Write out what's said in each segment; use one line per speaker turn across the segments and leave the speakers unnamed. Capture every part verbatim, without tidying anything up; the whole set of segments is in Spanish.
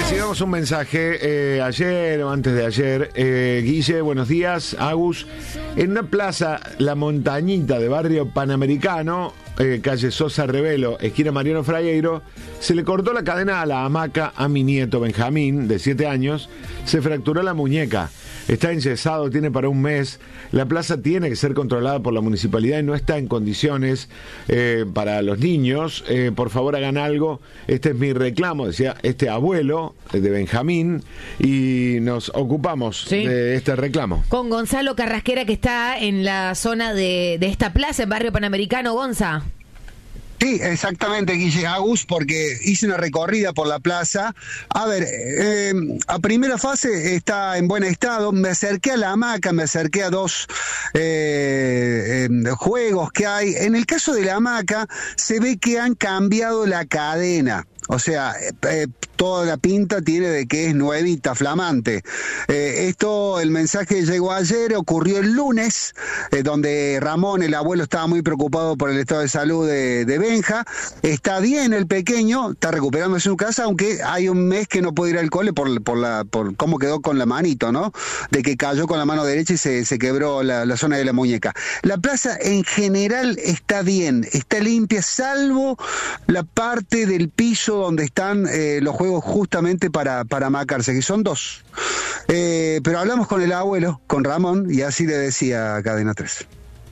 Recibimos un mensaje eh, ayer o antes de ayer. Eh, Guille, buenos días. Agus, en una plaza, La Montañita de barrio Panamericano, eh, calle Sosa Revelo, esquina Mariano Fragueiro, se le cortó la cadena a la hamaca a mi nieto Benjamín, de siete años. Se fracturó la muñeca. Está enyesado, tiene para un mes. La plaza tiene que ser controlada por la municipalidad y no está en condiciones eh, para los niños. Eh, por favor, hagan algo. Este es mi reclamo, decía este abuelo de Benjamín, y nos ocupamos sí. de este reclamo.
Con Gonzalo Carrasquera, que está en la zona de, de esta plaza, en barrio Panamericano. Gonza.
Sí, exactamente, Guille, Agus, porque hice una recorrida por la plaza. A ver, eh, a primera fase está en buen estado. Me acerqué a la hamaca, me acerqué a dos eh, eh, juegos que hay. En el caso de la hamaca, se ve que han cambiado la cadena. O sea, eh, toda la pinta tiene de que es nuevita, flamante. Eh, esto, el mensaje llegó ayer, ocurrió el lunes, eh, donde Ramón, el abuelo, estaba muy preocupado por el estado de salud de, de Benja. Está bien el pequeño, está recuperándose en su casa, aunque hay un mes que no puede ir al cole por, por, la, por cómo quedó con la manito, ¿no? De que cayó con la mano derecha y se, se quebró la, la zona de la muñeca. La plaza en general está bien, está limpia, salvo la parte del piso donde están eh, los juegos justamente para, para hamacarse, que son dos. Eh, pero hablamos con el abuelo, con Ramón, y así le decía Cadena tres.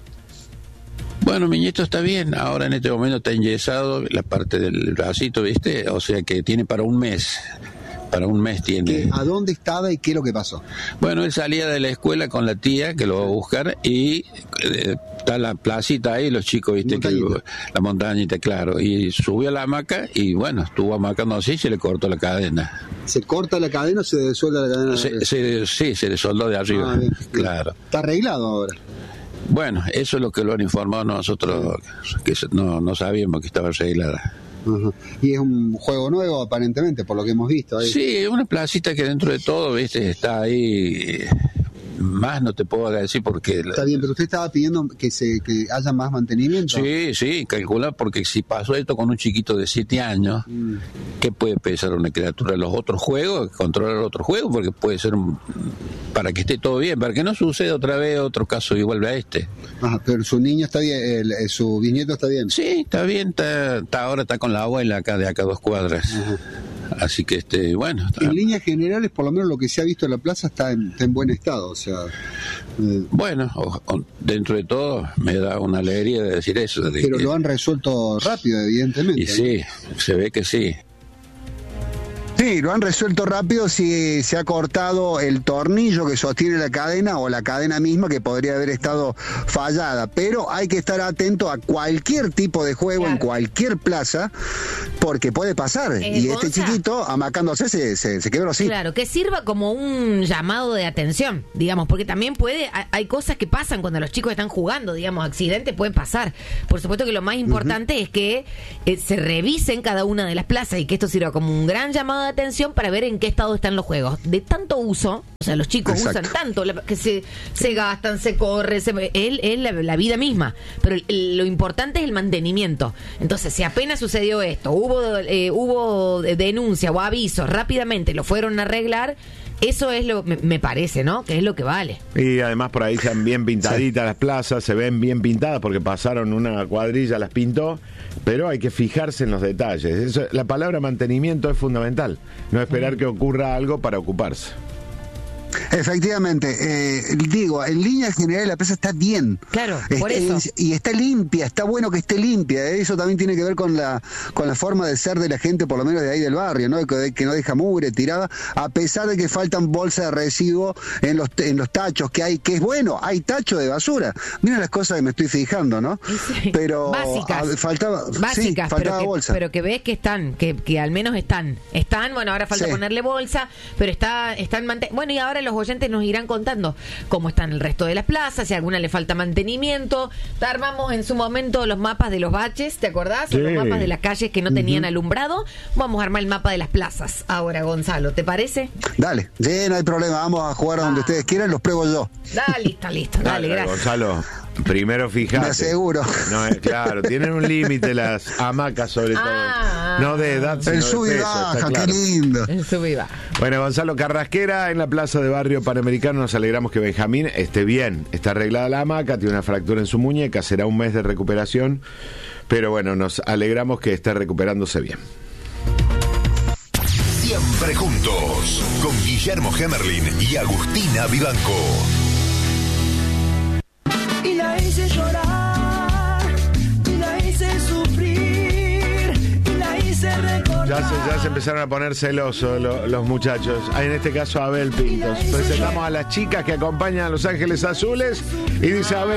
Bueno, mi nieto está bien, ahora en este momento está enyesado la parte del bracito, ¿viste? O sea que tiene para un mes. Para un mes tiene.
¿A dónde estaba y qué es lo que pasó?
Bueno, él salía de la escuela con la tía, que lo va a buscar, y eh, está la placita ahí, los chicos, viste, que la montañita, claro, y subió a la hamaca y bueno, estuvo hamacando así y se le cortó la cadena.
¿Se corta la cadena o se desuelda la cadena?
Se, se, sí, se le soldó de arriba, ah, bien, claro.
¿Está arreglado ahora?
Bueno, eso es lo que lo han informado nosotros, que no, no sabíamos que estaba arreglada.
Uh-huh. Y es un juego nuevo aparentemente, por lo que hemos visto ahí.
Sí, es una placita que dentro de todo, viste, está ahí. Más no te puedo decir porque...
Está bien, pero usted estaba pidiendo que se que haya más mantenimiento.
Sí, sí, calcula, porque si pasó esto con un chiquito de siete años, mm. ¿qué puede pensar una criatura? Los otros juegos, controlar otros juegos, porque puede ser un, para que esté todo bien, para que no suceda otra vez otro caso igual a este.
Ajá, pero su niño está bien, el, el, su bisnieto está bien.
Sí, está bien, está, está ahora está con la abuela acá de acá dos cuadras. Ajá. Así que, este, bueno... Está...
En líneas generales, por lo menos lo que se ha visto en la plaza está en, está en buen estado, o sea...
Eh... Bueno, o, o, dentro de todo me da una alegría de decir eso. De
Pero
que...
lo han resuelto rápido, evidentemente.
Y ¿no? Sí, se ve que sí.
Sí, lo han resuelto rápido si se ha cortado el tornillo que sostiene la cadena o la cadena misma que podría haber estado fallada, pero hay que estar atento a cualquier tipo de juego, claro, en cualquier plaza, porque puede pasar, eh, y Gonza, este chiquito amacándose se, se, se quebró así.
Claro, que sirva como un llamado de atención, digamos, porque también puede, hay cosas que pasan cuando los chicos están jugando, digamos, accidentes pueden pasar. Por supuesto que lo más importante uh-huh. es que eh, se revisen cada una de las plazas y que esto sirva como un gran llamado de atención para ver en qué estado están los juegos. De tanto uso, o sea, los chicos Exacto. usan tanto la, que se, se gastan, se corre, se, él es la, la vida misma, pero el, el, lo importante es el mantenimiento. Entonces, si apenas sucedió esto, hubo eh, hubo denuncia o aviso, rápidamente lo fueron a arreglar. Eso es lo, me, me parece, ¿no? Que es lo que vale.
Y además por ahí están bien pintaditas sí. las plazas, se ven bien pintadas porque pasaron una cuadrilla, las pintó, pero hay que fijarse en los detalles. Eso, la palabra mantenimiento es fundamental, no esperar mm. que ocurra algo para ocuparse.
Efectivamente, eh, digo, en líneas generales la plaza está bien.
Claro,
es,
por eso.
Es, y está limpia, está bueno que esté limpia. Eso también tiene que ver con la con la forma de ser de la gente, por lo menos de ahí del barrio, ¿no? Que, que no deja mugre tirada, a pesar de que faltan bolsas de residuos en los en los tachos que hay, que es bueno, hay tacho de basura. Mira las cosas que me estoy fijando, ¿no?
Sí.
Pero
básicas,
a, faltaba,
básicas,
sí, faltaba
pero que,
bolsa.
Pero que ves que están, que, que al menos están. Están, bueno, ahora falta sí. ponerle bolsa, pero está están mante- bueno, y ahora los oyentes nos irán contando cómo están el resto de las plazas, si a alguna le falta mantenimiento. Armamos en su momento los mapas de los baches, ¿te acordás? Sí. Los mapas de las calles que no tenían uh-huh. alumbrado. Vamos a armar el mapa de las plazas ahora, Gonzalo, ¿te parece?
Dale, sí, no hay problema, vamos a jugar a donde ah. ustedes quieran, los pruebo yo.
Dale, listo, listo, dale, dale, gracias.
Gonzalo. Primero fíjate.
Me aseguro.
No, es, claro, tienen un límite las hamacas sobre todo.
Ah.
No de edad, sino
El
de
sub y
peso,
baja,
está
qué
claro.
lindo.
El sub y baja.
Bueno, Gonzalo Carrasquera, en la plaza de Barrio Panamericano, nos alegramos que Benjamín esté bien. Está arreglada la hamaca, tiene una fractura en su muñeca, será un mes de recuperación, pero bueno, nos alegramos que esté recuperándose bien.
Siempre juntos, con Guillermo Hemerlin y Agustina Vivanco.
Y la hice llorar, y la hice sufrir, y la hice recordar.
Ya se, ya se empezaron a poner celosos lo- los muchachos. Hay en este caso Abel Pintos. Presentamos a las chicas que acompañan a Los Ángeles Azules y dice Abel.